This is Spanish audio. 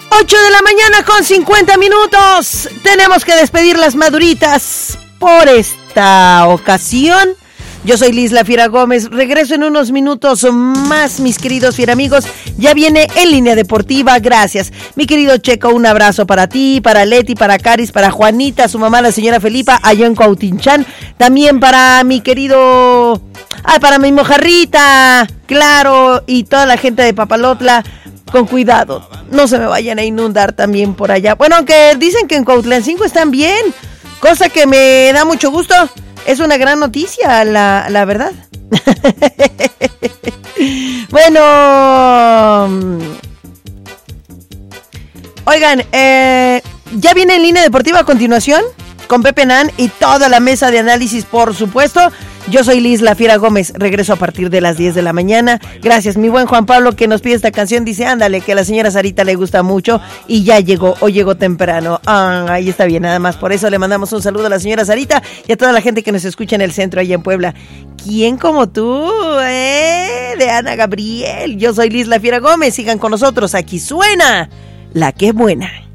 8 de la mañana con 50 minutos. Tenemos que despedir las maduritas por esta ocasión. Yo soy Liz La Fiera Gómez. Regreso en unos minutos más, mis queridos fieramigos. Ya viene En Línea Deportiva. Gracias. Mi querido Checo, un abrazo para ti, para Leti, para Caris, para Juanita, su mamá, la señora Felipa, allá en Cuautinchán. También para mi querido... para mi mojarrita, claro, y toda la gente de Papalotla. Con cuidado, no se me vayan a inundar también por allá. Bueno, aunque dicen que en Cuautlancingo están bien, cosa que me da mucho gusto. Es una gran noticia, la verdad. Bueno, oigan, ya viene En Línea Deportiva a continuación con Pepe Nan y toda la mesa de análisis, por supuesto. Yo soy Liz La Fiera Gómez, regreso a partir de las 10 de la mañana. Gracias, mi buen Juan Pablo, que nos pide esta canción. Dice, ándale, que a la señora Sarita le gusta mucho y ya llegó, o llegó temprano. Ahí está bien, nada más. Por eso le mandamos un saludo a la señora Sarita y a toda la gente que nos escucha en el centro, allá en Puebla. ¿Quién como tú, de Ana Gabriel? Yo soy Liz La Fiera Gómez, sigan con nosotros. Aquí suena La Que Buena.